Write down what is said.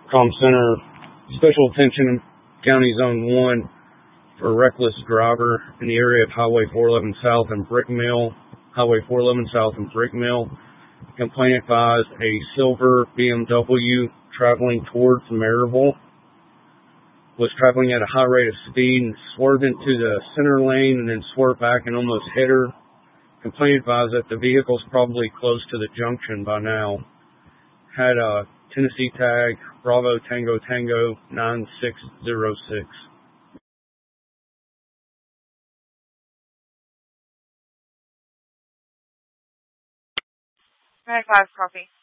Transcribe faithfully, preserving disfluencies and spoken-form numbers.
Com Center, special attention County Zone one for reckless driver in the area of Highway four eleven South and Brick Mill. Highway four eleven South and Brick Mill. Complainant advised a silver B M W traveling towards Maryville was traveling at a high rate of speed and swerved into the center lane and then swerved back and almost hit her. Complainant advised that the vehicle's probably close to the junction by now. Had a Tennessee tag, Bravo Tango Tango nine six zero six. nine five, copy.